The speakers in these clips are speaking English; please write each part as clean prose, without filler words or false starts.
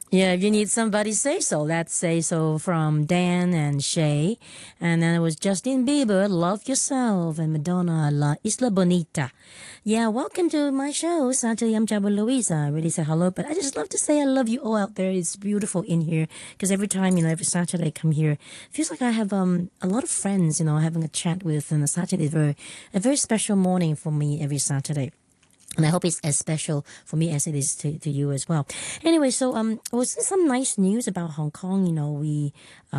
Yeah, if you need somebody, say so. Let's say so from Dan and Shay. And then it was Justin Bieber, Love Yourself, and Madonna, La Isla Bonita. Yeah, welcome to my show, Saturday. I'm Jabba Louisa. I really said hello, but I just love to say I love you all out there. It's beautiful in here because every time, every Saturday I come here, it feels like I have a lot of friends, having a chat with. And a Saturday is a very special morning for me every Saturday. And I hope it's as special for me as it is to you as well. Anyway, so was there some nice news about Hong Kong? We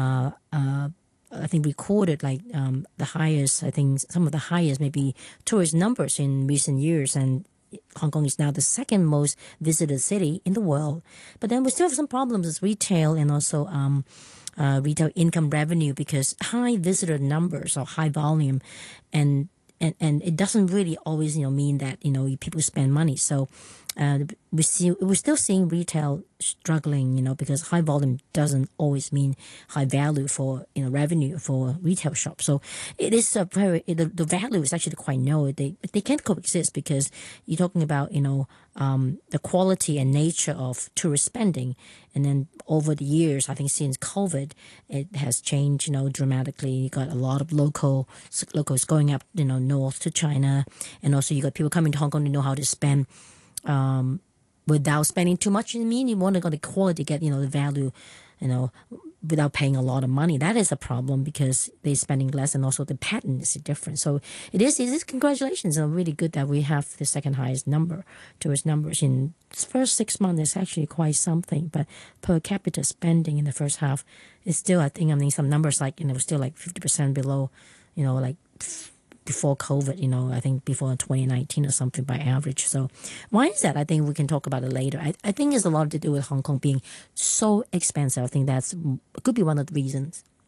I think recorded like the highest, I think some of the highest maybe tourist numbers in recent years, and Hong Kong is now the second most visited city in the world. But then we still have some problems with retail and also retail income revenue because high visitor numbers or high volume and and it doesn't really always mean that people spend money. So we're still seeing retail struggling, because high volume doesn't always mean high value for revenue for retail shops. So it is a very the value is actually quite low. They can't coexist because you're talking about the quality and nature of tourist spending, and then over the years, I think since COVID, it has changed dramatically. You got a lot of locals going up north to China, and also you got people coming to Hong Kong to know how to spend without spending too much. I mean, you want to get the quality, get the value, you know, without paying a lot of money. That is a problem because they're spending less, and also the pattern is different. So it is congratulations. It's really good that we have the second highest number tourist numbers in the first 6 months. It's actually quite something. But per capita spending in the first half is still, I mean, some numbers like still like 50% below, like before COVID, I think before 2019 or something by average. So why is that? I think we can talk about it later. I think it's a lot to do with Hong Kong being so expensive. I think it could be one of the reasons.